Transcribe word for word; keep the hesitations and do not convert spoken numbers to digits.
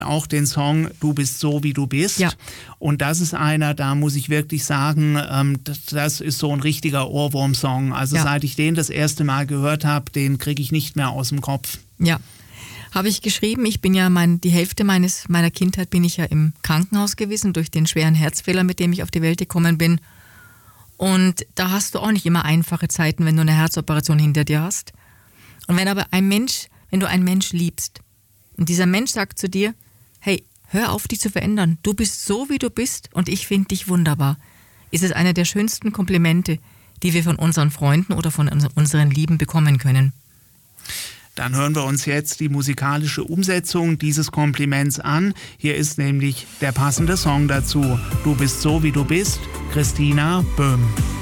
auch den Song Du bist so, wie du bist. Ja. Und das ist einer, da muss ich wirklich sagen, ähm, das, das ist so ein richtiger Ohrwurm-Song. Also ja. seit ich den das erste Mal gehört habe, den kriege ich nicht mehr aus dem Kopf. Ja, habe ich geschrieben. Ich bin ja, mein, die Hälfte meines, meiner Kindheit bin ich ja im Krankenhaus gewesen durch den schweren Herzfehler, mit dem ich auf die Welt gekommen bin. Und da hast du auch nicht immer einfache Zeiten, wenn du eine Herzoperation hinter dir hast. Und wenn aber ein Mensch, wenn du einen Mensch liebst und dieser Mensch sagt zu dir, hey, hör auf, dich zu verändern. Du bist so, wie du bist und ich finde dich wunderbar. Ist es einer der schönsten Komplimente, die wir von unseren Freunden oder von unseren Lieben bekommen können. Dann hören wir uns jetzt die musikalische Umsetzung dieses Kompliments an. Hier ist nämlich der passende Song dazu. Du bist so, wie du bist, Christina Böhm.